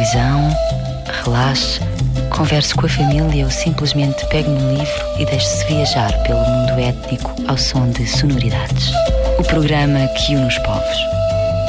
televisão, relaxe, converse com a família ou simplesmente pegue num livro e deixe-se viajar pelo mundo étnico ao som de sonoridades. O programa que une os povos.